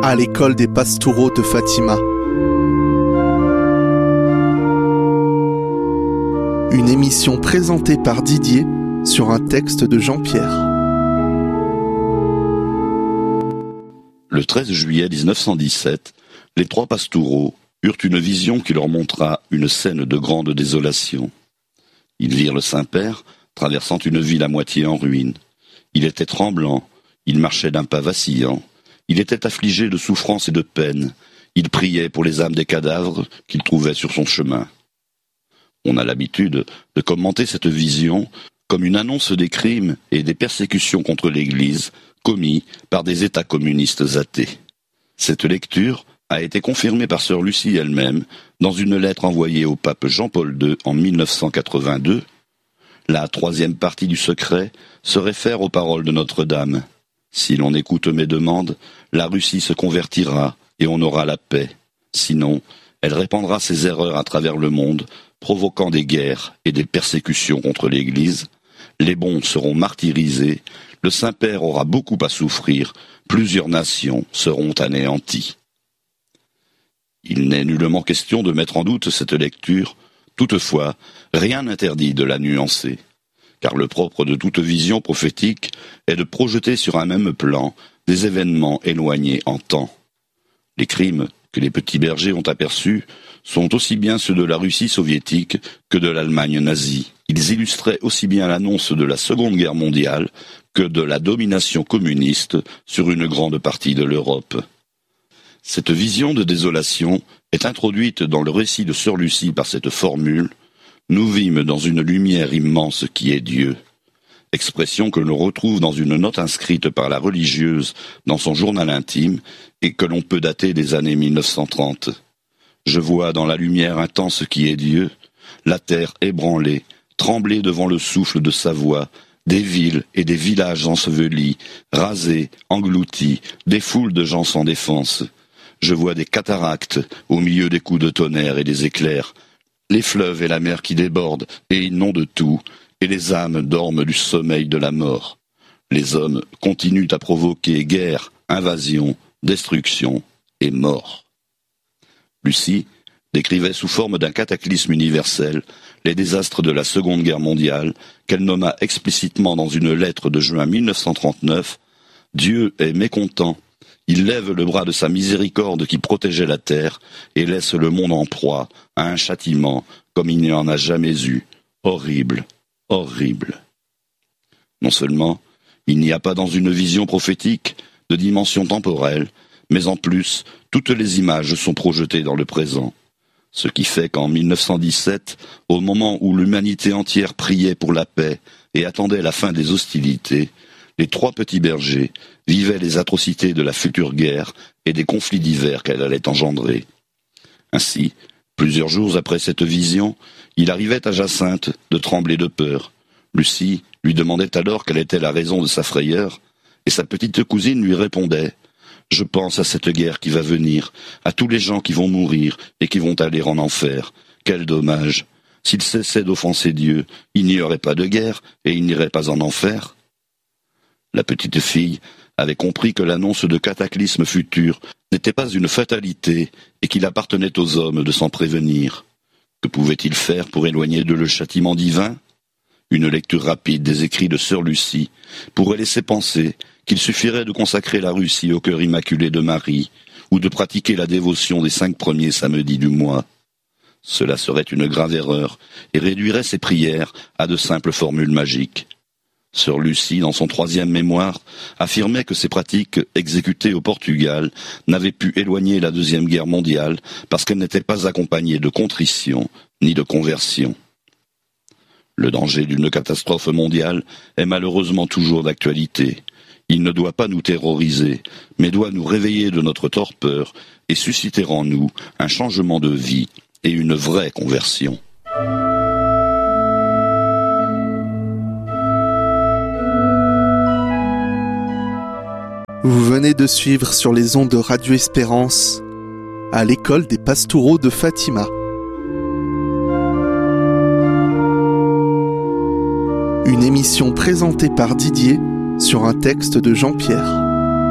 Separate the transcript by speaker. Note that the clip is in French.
Speaker 1: à l'école des Pastoureaux de Fatima. Une émission présentée par Didier sur un texte de Jean-Pierre.
Speaker 2: Le 13 juillet 1917, les trois Pastoureaux eurent une vision qui leur montra une scène de grande désolation. Ils virent le Saint-Père traversant une ville à moitié en ruine. Il était tremblant, il marchait d'un pas vacillant, il était affligé de souffrance et de peine, il priait pour les âmes des cadavres qu'il trouvait sur son chemin. On a l'habitude de commenter cette vision comme une annonce des crimes et des persécutions contre l'Église commis par des États communistes athées. Cette lecture a été confirmée par sœur Lucie elle-même dans une lettre envoyée au pape Jean-Paul II en 1982. La troisième partie du secret se réfère aux paroles de Notre-Dame. Si l'on écoute mes demandes, la Russie se convertira et on aura la paix. Sinon, elle répandra ses erreurs à travers le monde, provoquant des guerres et des persécutions contre l'Église. Les bons seront martyrisés, le Saint-Père aura beaucoup à souffrir, plusieurs nations seront anéanties. Il n'est nullement question de mettre en doute cette lecture. Toutefois, rien n'interdit de la nuancer, car le propre de toute vision prophétique est de projeter sur un même plan des événements éloignés en temps. Les crimes que les petits bergers ont aperçus sont aussi bien ceux de la Russie soviétique que de l'Allemagne nazie. Ils illustraient aussi bien l'annonce de la Seconde Guerre mondiale que de la domination communiste sur une grande partie de l'Europe. Cette vision de désolation est introduite dans le récit de sœur Lucie par cette formule « Nous vîmes dans une lumière immense qui est Dieu », expression que l'on retrouve dans une note inscrite par la religieuse dans son journal intime et que l'on peut dater des années 1930. « Je vois dans la lumière intense qui est Dieu, la terre ébranlée, trembler devant le souffle de sa voix, des villes et des villages ensevelis, rasés, engloutis, des foules de gens sans défense. Je vois des cataractes au milieu des coups de tonnerre et des éclairs, les fleuves et la mer qui débordent et inondent de tout, et les âmes dorment du sommeil de la mort. Les hommes continuent à provoquer guerre, invasion, destruction et mort. » Lucie décrivait sous forme d'un cataclysme universel les désastres de la Seconde Guerre mondiale qu'elle nomma explicitement dans une lettre de juin 1939 « Dieu est mécontent. Il lève le bras de sa miséricorde qui protégeait la terre et laisse le monde en proie à un châtiment comme il n'y en a jamais eu. Horrible, horrible. » Non seulement, il n'y a pas dans une vision prophétique de dimension temporelle, mais en plus, toutes les images sont projetées dans le présent. Ce qui fait qu'en 1917, au moment où l'humanité entière priait pour la paix et attendait la fin des hostilités, les trois petits bergers vivaient les atrocités de la future guerre et des conflits divers qu'elle allait engendrer. Ainsi, plusieurs jours après cette vision, il arrivait à Jacinthe de trembler de peur. Lucie lui demandait alors quelle était la raison de sa frayeur, et sa petite cousine lui répondait « Je pense à cette guerre qui va venir, à tous les gens qui vont mourir et qui vont aller en enfer. Quel dommage! S'ils cessaient d'offenser Dieu, il n'y aurait pas de guerre et ils n'iraient pas en enfer. » La petite fille avait compris que l'annonce de cataclysmes futurs n'était pas une fatalité et qu'il appartenait aux hommes de s'en prévenir. Que pouvait-il faire pour éloigner d'eux le châtiment divin ? Une lecture rapide des écrits de sœur Lucie pourrait laisser penser qu'il suffirait de consacrer la Russie au cœur immaculé de Marie ou de pratiquer la dévotion des 5 premiers samedis du mois. Cela serait une grave erreur et réduirait ses prières à de simples formules magiques. Sœur Lucie, dans son 3e mémoire, affirmait que ces pratiques exécutées au Portugal n'avaient pu éloigner la Deuxième Guerre mondiale parce qu'elles n'étaient pas accompagnées de contrition ni de conversion. Le danger d'une catastrophe mondiale est malheureusement toujours d'actualité. Il ne doit pas nous terroriser, mais doit nous réveiller de notre torpeur et susciter en nous un changement de vie et une vraie conversion.
Speaker 1: Vous venez de suivre sur les ondes de Radio Espérance à l'école des Pastoureaux de Fatima. Une émission présentée par Didier sur un texte de Jean-Pierre.